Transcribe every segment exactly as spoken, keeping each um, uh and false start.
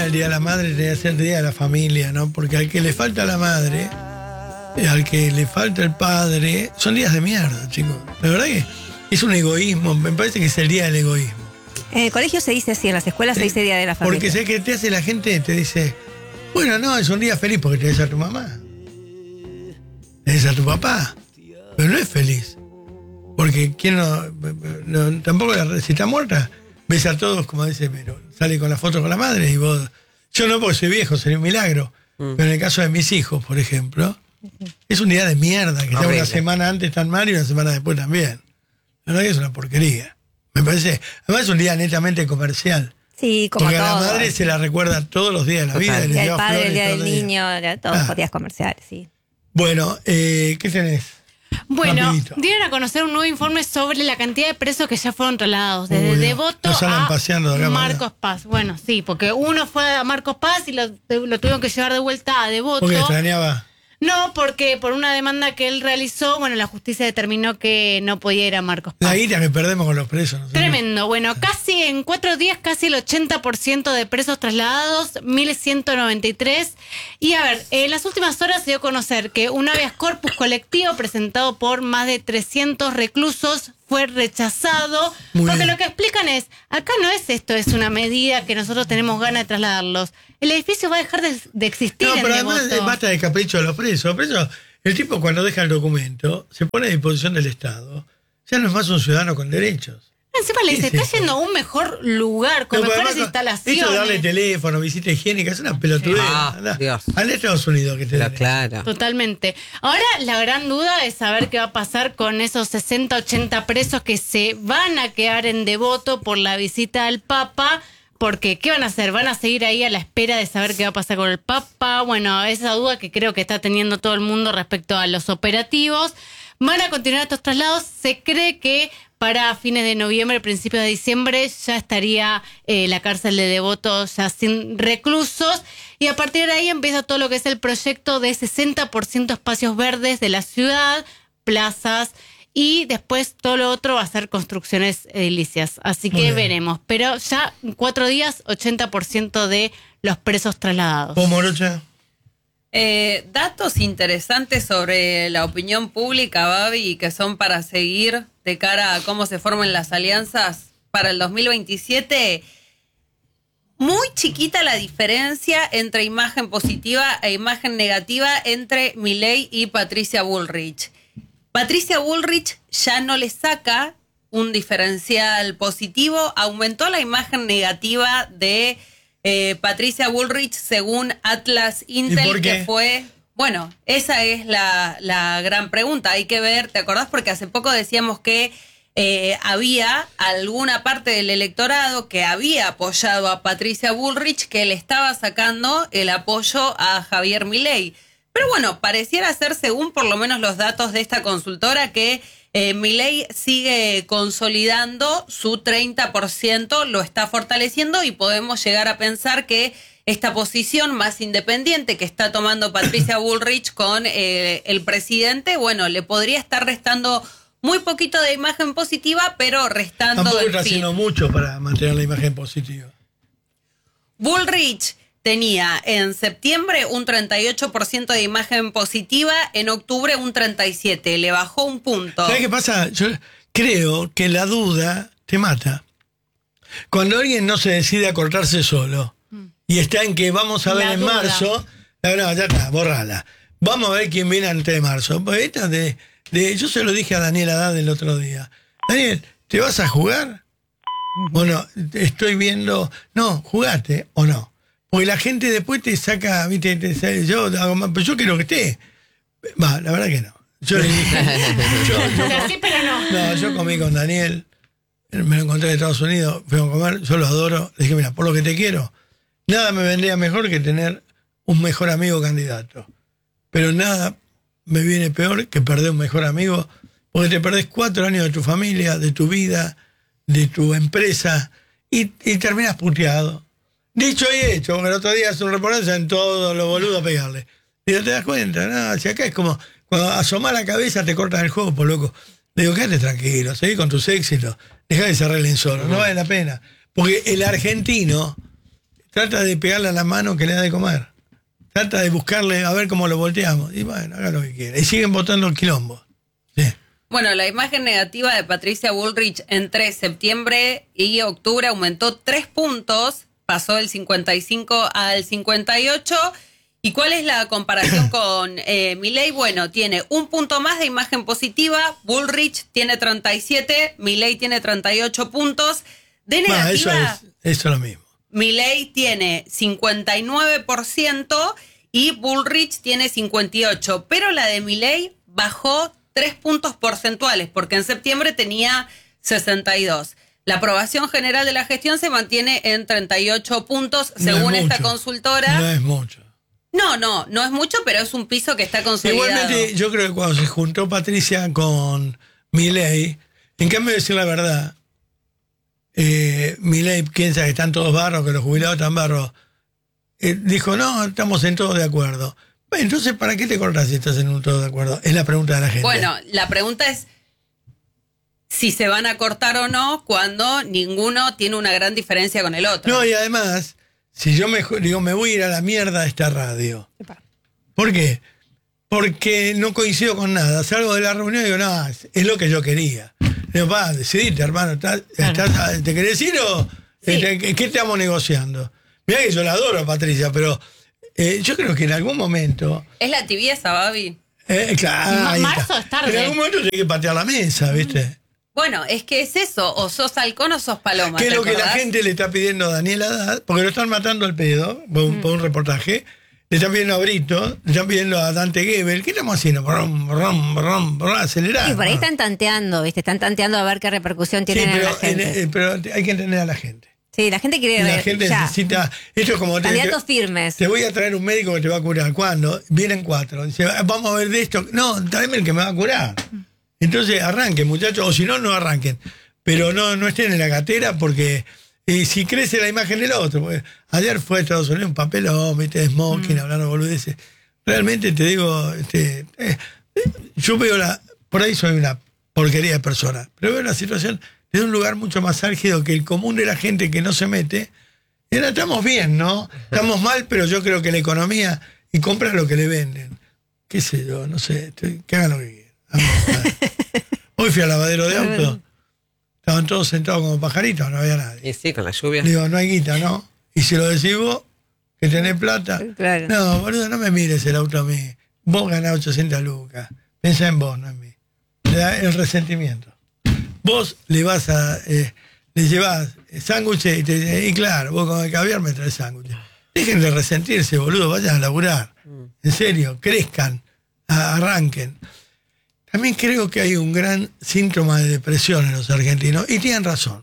el Día de la Madre tenía que ser el Día de la Familia, ¿no? Porque al que le falta la madre, al que le falta el padre, son días de mierda, chicos. La verdad que es un egoísmo, me parece que es el día del egoísmo. En el colegio se dice así, en las escuelas Sí. se dice Día de la Familia. Porque sé que te hace la gente, te dice, bueno, no, es un día feliz porque tenés a tu mamá. Tenés a tu papá. Pero no es feliz. Porque quién no, no tampoco la, si está muerta, ves a todos, como dice, pero sale con la foto con la madre y vos. Yo no, porque soy viejo, sería un milagro. Mm. Pero en el caso de mis hijos, por ejemplo, uh-huh. es un día de mierda, que ya una semana antes están mal y una semana después también. La verdad que es una porquería. Me parece, además es un día netamente comercial. Sí, como porque todo. a la madre se la recuerda todos los días de la Total. vida. El día del padre, flores, el día del todo niño, día. todos Ah. los días comerciales, sí. Bueno, eh, ¿qué tenés? Bueno, Rapidito. dieron a conocer un nuevo informe sobre la cantidad de presos que ya fueron trasladados desde Uy, no. Devoto No salen a paseando de acá para Marcos Paz. Bueno, sí, porque uno fue a Marcos Paz y lo, lo tuvieron que llevar de vuelta a Devoto. Porque extrañaba. No, porque por una demanda que él realizó, bueno, la justicia determinó que no podía ir a Marcos Paz. La guita que perdemos con los presos. ¿no? Tremendo. Bueno, casi en cuatro días, casi el ochenta por ciento de presos trasladados, mil ciento noventa y tres. Y a ver, en las últimas horas se dio a conocer que un habeas corpus colectivo presentado por más de trescientos reclusos fue rechazado. Muy porque bien. lo que explican es, acá no es esto, es una medida que nosotros tenemos ganas de trasladarlos. El edificio va a dejar de, de existir No, en pero además Devoto. eh, basta de capricho de los presos. Los presos, el tipo cuando deja el documento, se pone a disposición del Estado. Ya no es más un ciudadano con derechos. Encima le ¿Qué dice, es está eso? yendo a un mejor lugar, con No, pero mejores además, instalaciones. Esto de darle teléfono, visita higiénica, es una pelotudez. Ah, Andá, Dios. andá a Estados Unidos que te Pero den. claro. Totalmente. Ahora la gran duda es saber qué va a pasar con esos sesenta, ochenta presos que se van a quedar en Devoto por la visita al Papa. Porque, ¿qué van a hacer? ¿Van a seguir ahí a la espera de saber qué va a pasar con el Papa? Bueno, esa duda que creo que está teniendo todo el mundo respecto a los operativos. Van a continuar estos traslados. Se cree que para fines de noviembre, principios de diciembre, ya estaría eh, la cárcel de Devoto ya sin reclusos. Y a partir de ahí empieza todo lo que es el proyecto de sesenta por ciento espacios verdes de la ciudad, plazas, y después todo lo otro va a ser construcciones edilicias. Así Muy que bien. veremos. Pero ya en cuatro días, ochenta por ciento de los presos trasladados. ¿Vos, Morocha? Eh, datos interesantes sobre la opinión pública, Babi, que son para seguir de cara a cómo se forman las alianzas para el dos mil veintisiete. Muy chiquita la diferencia entre imagen positiva e imagen negativa entre Milei y Patricia Bullrich. Patricia Bullrich ya no le saca un diferencial positivo, aumentó la imagen negativa de eh, Patricia Bullrich según Atlas Intel, por qué? que fue... Bueno, esa es la, la gran pregunta. Hay que ver, ¿te acordás? Porque hace poco decíamos que eh, había alguna parte del electorado que había apoyado a Patricia Bullrich que le estaba sacando el apoyo a Javier Milei. Pero bueno, pareciera ser, según por lo menos los datos de esta consultora, que eh, Milei sigue consolidando su treinta por ciento, lo está fortaleciendo y podemos llegar a pensar que esta posición más independiente que está tomando Patricia Bullrich con eh, el presidente, bueno, le podría estar restando muy poquito de imagen positiva, pero restando Tampoco del está fin. haciendo mucho para mantener la imagen positiva. Bullrich tenía en septiembre un treinta y ocho por ciento de imagen positiva, en octubre un treinta y siete por ciento, le bajó un punto. ¿Sabes qué pasa? Yo creo que la duda te mata. Cuando alguien no se decide a cortarse solo y está en que vamos a ver La en duda. marzo, no, no, ya está, borrala. Vamos a ver quién viene antes de marzo. Pues esta de, de, yo se lo dije a Daniel Haddad el otro día. Daniel, ¿te vas a jugar? Bueno, estoy viendo. No, jugate o no. Porque la gente después te saca, viste, te, yo, hago más, pero yo quiero que esté. Va, la verdad que no. Yo le dije. yo, yo- O sea, sí, pero no. no, yo comí con Daniel, me lo encontré en Estados Unidos, fuimos a comer, yo lo adoro. Le dije, mira, por lo que te quiero, nada me vendría mejor que tener un mejor amigo candidato. Pero nada me viene peor que perder un mejor amigo, porque te perdés cuatro años de tu familia, de tu vida, de tu empresa, y, y terminas puteado. Dicho y hecho, porque el otro día hace un reportaje en todo lo boludo a pegarle. Y no te das cuenta, nada, si acá es como cuando asomás la cabeza te cortan el juego, por loco. Le digo, quédate tranquilo, seguí con tus éxitos, dejá que se arreglen solos, no vale la pena. Porque el argentino trata de pegarle a la mano que le da de comer. Trata de buscarle a ver cómo lo volteamos. Y bueno, haga lo que quiera. Y siguen votando el quilombo. Sí. Bueno, la imagen negativa de Patricia Bullrich entre septiembre y octubre aumentó tres puntos, pasó del cincuenta y cinco al cincuenta y ocho. ¿Y cuál es la comparación con eh, Milei? Bueno, tiene un punto más de imagen positiva, Bullrich tiene treinta y siete, Milei tiene treinta y ocho puntos. De Bueno, negativa, eso, es, eso es lo mismo. Milei tiene cincuenta y nueve por ciento y Bullrich tiene cincuenta y ocho por ciento, pero la de Milei bajó tres puntos porcentuales, porque en septiembre tenía sesenta y dos. La aprobación general de la gestión se mantiene en treinta y ocho puntos, No según es esta mucho. consultora. No es mucho. No, no, no es mucho, pero es un piso que está consolidado. Igualmente, yo creo que cuando se juntó Patricia con Milei, en cambio de decir la verdad, eh, Milei piensa que están todos barros, que los jubilados están barros. Eh, dijo, no, estamos en todo de acuerdo. Bueno, entonces, ¿para qué te cortas si estás en un todo de acuerdo? Es la pregunta de la gente. Bueno, la pregunta es si se van a cortar o no cuando ninguno tiene una gran diferencia con el otro. No, y además, si yo me digo, me voy a ir a la mierda de esta radio. ¿Por qué? Porque no coincido con nada. Salgo de la reunión y digo, no, es, es lo que yo quería. Digo, va, decidite, hermano. ¿estás, estás, ¿Te querés ir o Sí. eh, te- qué estamos negociando? Mirá que yo la adoro, Patricia, pero eh, yo creo que en algún momento... Es la tibieza, Babi. Eh, claro, Ma- ahí marzo está. es tarde. En algún momento hay que patear la mesa, ¿viste? Bueno, es que es eso, o sos halcón o sos paloma. Que es ¿te lo que la acordás? gente le está pidiendo a Daniel Haddad, porque lo están matando al pedo, por un, por un reportaje. Le están pidiendo a Brito, le están pidiendo a Dante Gebel. ¿Qué estamos haciendo? Brum, brum, brum, brum, acelerar. Y por ahí ¿no? están tanteando, ¿viste? Están tanteando a ver qué repercusión Sí, tienen en pero, la gente. en- eh, pero hay que entender a la gente. Sí, la gente quiere La ver gente ya. necesita. Esto es como. te- Candidatos te, firmes. te voy a traer un médico que te va a curar. ¿Cuándo? Vienen cuatro. Dice, vamos a ver de esto. No, tráeme el que me va a curar. Entonces arranquen, muchachos, o si no, no arranquen. Pero no, no estén en la gatera porque eh, si crece la imagen del otro. Porque ayer fue a Estados Unidos un papelón, viste, de smoking, Mm. hablando boludeces. Realmente te digo, este, eh, yo veo la. Por ahí soy una porquería de persona, pero veo la situación desde un lugar mucho más álgido que el común de la gente que no se mete. Y ahora estamos bien, ¿no? Estamos mal, pero yo creo que la economía y compra lo que le venden. ¿Qué sé yo? No sé. Estoy, que hagan lo que quieran. Vamos, a- Hoy fui al lavadero de auto. Estaban todos sentados como pajaritos, no había nadie. Y sí, con la lluvia. Digo, no hay guita, ¿no? Y si lo decís vos, que tenés plata. Claro. No, boludo, no me mires el auto a mí. Vos ganás ochocientas lucas. Pensá en vos, no en mí. Le da el resentimiento. Vos le vas a... Eh, le llevás sándwiches y te dice, y claro, vos con el caviar me traes sándwiches. Dejen de resentirse, boludo, vayan a laburar. En serio, crezcan, a- arranquen. También creo que hay un gran síntoma de depresión en los argentinos, y tienen razón.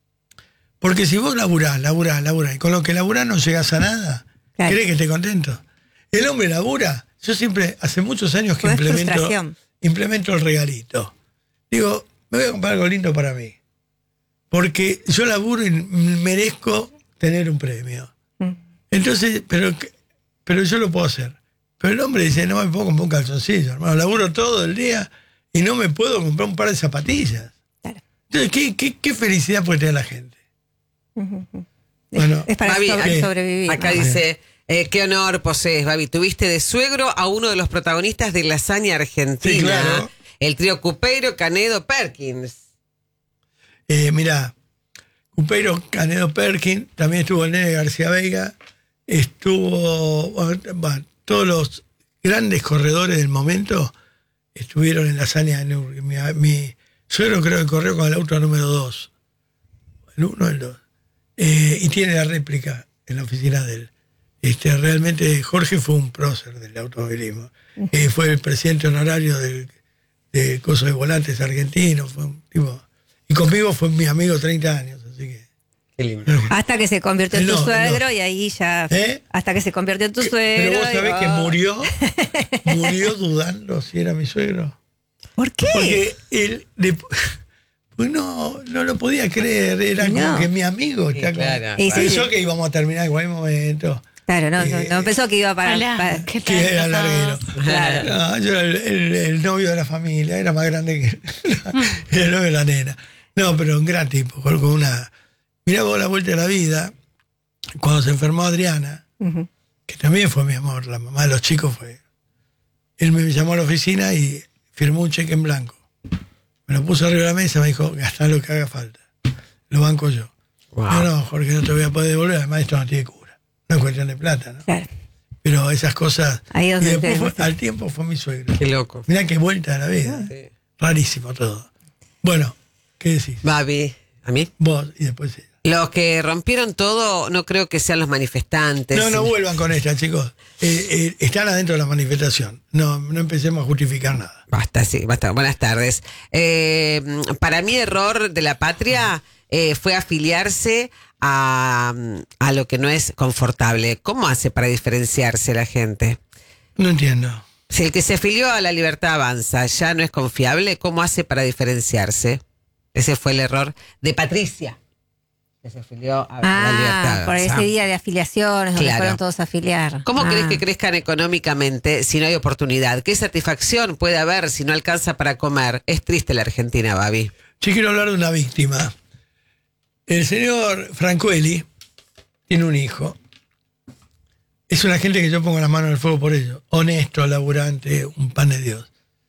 Porque si vos laburás, laburás, laburás, y con lo que laburás no llegás a nada, Claro. ¿querés que esté contento? El hombre labura. Yo siempre, hace muchos años que Pues es implemento, frustración. implemento el regalito. Digo, me voy a comprar algo lindo para mí. Porque yo laburo y merezco tener un premio. Mm. Entonces, pero, pero yo lo puedo hacer. Pero el hombre dice, no me puedo comprar un calzoncillo, hermano. Laburo todo el día y no me puedo comprar un par de zapatillas. Claro. Entonces, ¿qué, qué, qué felicidad puede tener la gente? Bueno, Es para Babi, sobre- eh, sobrevivir. Acá ¿no? dice, eh, qué honor posees, Babi. Tuviste de suegro a uno de los protagonistas de la hazaña argentina. Sí, claro. El trío Cupeiro, Canedo, Perkins. Eh, mirá, Cupeiro, Canedo Perkin, también estuvo el Nene García Veiga, estuvo, bueno, bueno, todos los grandes corredores del momento estuvieron en la hazaña de Nürburgring. Mi, mi suegro creo que corrió con el auto número dos, el uno, el dos, eh, y tiene la réplica en la oficina de él. Este, realmente Jorge fue un prócer del automovilismo, eh, fue el presidente honorario del de Coso de Volantes argentino, fue un tipo... Y conmigo fue mi amigo treinta años, así que... Qué lindo. Hasta que se convirtió en tu No, suegro no. y ahí ya. ¿Eh? Hasta que se convirtió en tu Que- suegro. Pero vos y- sabés que oh. murió, murió dudando si era mi suegro. ¿Por qué? Porque él, de- pues no, no lo podía creer, era No. como que mi amigo. Sí, está como- claro. Y sí, pensó sí. que íbamos a terminar en cualquier momento, Claro, no, no, Eh, no pensó que iba para. Hola, para- ¿qué tal? que era larguero. Claro. No, yo era el, el- el novio de la familia, era más grande que era el novio de la nena. No, pero un gran tipo, con una... Mirá vos la vuelta de la vida. cuando se enfermó Adriana, Ujú. que también fue mi amor, la mamá de los chicos fue. Él me llamó a la oficina y firmó un cheque en blanco. Me lo puso arriba de la mesa, me dijo, gastá lo que haga falta. Lo banco yo. Wow. No, no, Jorge, no te voy a poder devolver, además esto no tiene cura. No es cuestión de plata, ¿no? Claro. Pero esas cosas... Ahí es y donde después te- fue- al tiempo fue mi suegro. Qué loco. Mirá qué vuelta a la vida. Sí. Rarísimo todo. Bueno, ¿qué decís? Babi, ¿a mí? Vos y después ella. Los que rompieron todo no creo que sean los manifestantes. No, no vuelvan con esta, chicos. Eh, eh, están adentro de la manifestación. No, no empecemos a justificar nada. Basta, sí, basta. Buenas tardes. Eh, para mí, error de la patria eh, fue afiliarse a, a lo que no es confortable. ¿Cómo hace para diferenciarse la gente? No entiendo. Si el que se afilió a la Libertad Avanza ya no es confiable, ¿cómo hace para diferenciarse? Ese fue el error de Patricia, que se afilió a la Libertad Ah, por Avanza. ese día de afiliaciones donde Claro. fueron todos a afiliar. ¿Cómo Ah. crees que crezcan económicamente si no hay oportunidad? ¿Qué satisfacción puede haber si no alcanza para comer? Es triste la Argentina, Babi. Yo quiero hablar de una víctima. El señor Francuelli tiene un hijo. Es una gente que yo pongo las manos en el fuego por ello. Honesto, laburante, un pan de Dios.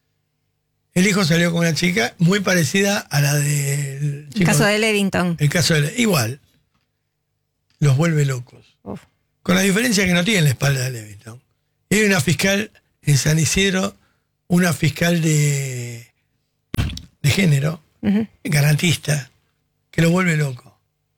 El hijo salió con una chica muy parecida a la del El chico- caso de Levington. El caso de... Igual. Los vuelve locos. Uf. Con la diferencia que no tiene la espalda de Levington. Y hay una fiscal en San Isidro, una fiscal de, de género, Ujú. garantista, que lo vuelve loco.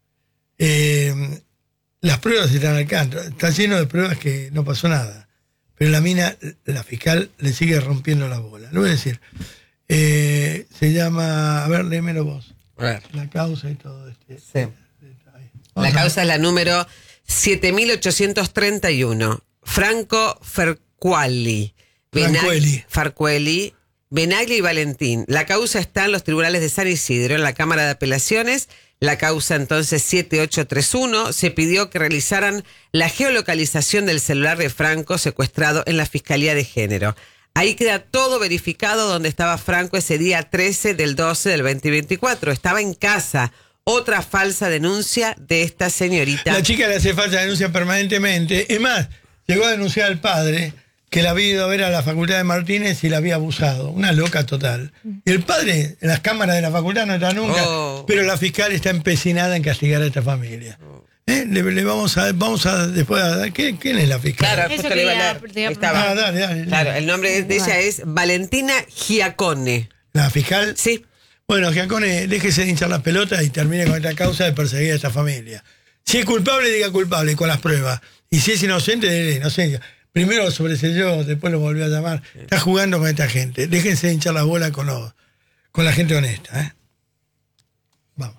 Eh, las pruebas están al canto. Está lleno de pruebas que no pasó nada. Pero la mina, la fiscal, le sigue rompiendo la bola. Lo voy a decir. Eh, se llama... A ver, léemelo vos. A ver. La causa y todo este. Sí. Ahí. La Vamos a- causa es la número siete mil ochocientos treinta y uno. Franco Farquelli. Francuelli. Farquelli, Benaglia y Valentín. La causa está en los tribunales de San Isidro, en la Cámara de Apelaciones. La causa entonces siete ocho tres uno. Se pidió que realizaran la geolocalización del celular de Franco secuestrado en la Fiscalía de Género. Ahí queda todo verificado donde estaba Franco ese día trece del doce del veinte veinticuatro. Estaba en casa. Otra falsa denuncia de esta señorita. La chica le hace falta denuncia permanentemente. Es más, llegó a denunciar al padre que la había ido a ver a la facultad de Martínez y la había abusado. Una loca total. Y el padre en las cámaras de la facultad no está nunca. Oh. Pero la fiscal está empecinada en castigar a esta familia. ¿Eh? Le, le vamos a vamos a después a dar. ¿Quién, quién es la fiscal? Claro, Eso justo le iba a quería- leer. te iba a Ahí estaba. Ah, dale, dale. Claro, el nombre de ella es Valentina Giacone. La fiscal. Sí. Bueno, Giacone, déjese de hinchar las pelotas y termine con esta causa de perseguir a esta familia. Si es culpable, diga culpable con las pruebas. Y si es inocente, dile inocencia. Primero lo sobreselló, después lo volvió a llamar. Está jugando con esta gente. Déjense de hinchar las bolas con, los, con la gente honesta. ¿eh? Vamos.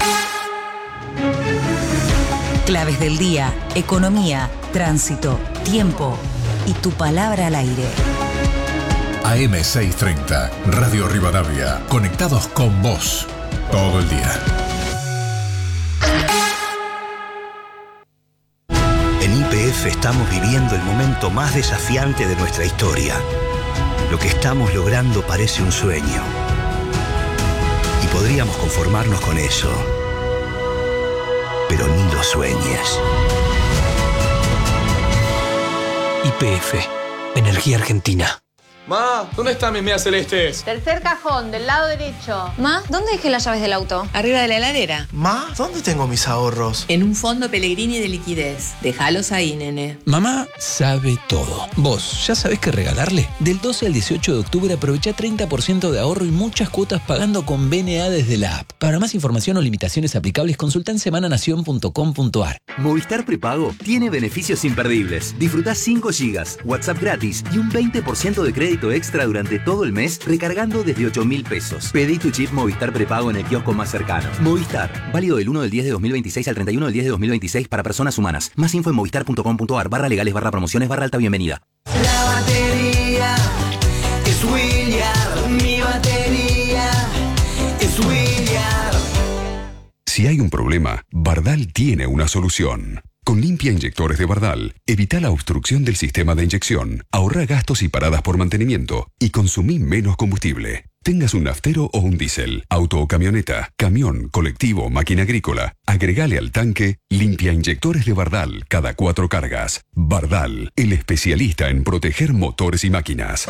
Claves del día, economía, tránsito, tiempo y tu palabra al aire. A M seiscientos treinta, Radio Rivadavia, conectados con vos todo el día. En Y P F estamos viviendo el momento más desafiante de nuestra historia. Lo que estamos logrando parece un sueño. Y podríamos conformarnos con eso. Pero ni lo sueñes. Y P F, Energía Argentina. Ma, ¿dónde están mis medias celestes? Tercer cajón, del lado derecho. Ma, ¿dónde dejé las llaves del auto? Arriba de la heladera. Ma, ¿dónde tengo mis ahorros? En un fondo Pellegrini de liquidez. Déjalos ahí, nene. Mamá sabe todo. ¿Vos ya sabés qué regalarle? Del doce al dieciocho de octubre aprovecha treinta por ciento de ahorro y muchas cuotas pagando con B N A desde la app. Para más información o limitaciones aplicables, consulta en semananación punto com punto ar. Movistar Prepago tiene beneficios imperdibles. Disfrutá cinco gigas, WhatsApp gratis y un veinte por ciento de crédito extra durante todo el mes recargando desde ocho mil pesos. Pedí tu chip Movistar Prepago en el kiosco más cercano. Movistar, válido del uno del diez de dos mil veintiséis al treinta y uno del diez de dos mil veintiséis para personas humanas. Más info en movistar punto com punto ar barra legales barra promociones barra alta bienvenida. La batería es William, mi batería es William. Si hay un problema, Bardal tiene una solución. Con Limpia Inyectores de Bardal, evita la obstrucción del sistema de inyección, ahorra gastos y paradas por mantenimiento y consumí menos combustible. Tengas un naftero o un diésel, auto o camioneta, camión, colectivo, máquina agrícola, agregale al tanque Limpia Inyectores de Bardal cada cuatro cargas. Bardal, el especialista en proteger motores y máquinas.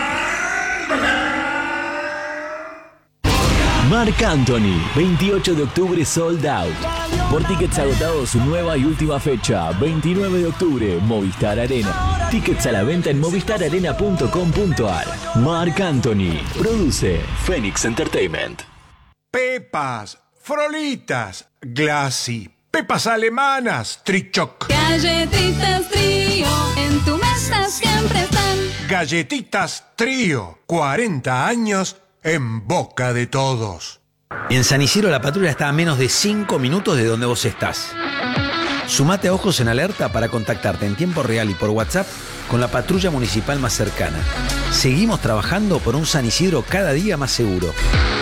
Marc Anthony, veintiocho de octubre sold out. Por tickets agotados, su nueva y última fecha, veintinueve de octubre, Movistar Arena. Tickets a la venta en movistar arena punto com punto ar. Marc Anthony, produce Phoenix Entertainment. Pepas, Frolitas, Glassy, Pepas alemanas, Trichoc. Galletitas Trío, en tu mesa siempre están. Galletitas Trío, cuarenta años en boca de todos. En San Isidro la patrulla está a menos de cinco minutos de donde vos estás. Sumate a Ojos en Alerta para contactarte en tiempo real y por WhatsApp con la patrulla municipal más cercana. Seguimos trabajando por un San Isidro cada día más seguro.